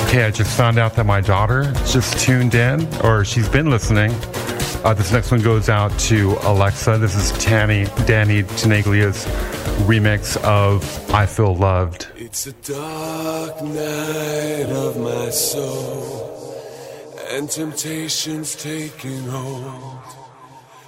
Hey, I just found out that my daughter just tuned in, or she's been listening. This next one goes out to Alexa. This is Danny Tenaglia's remix of I Feel Loved. It's a dark night of my soul, and temptation's taking hold.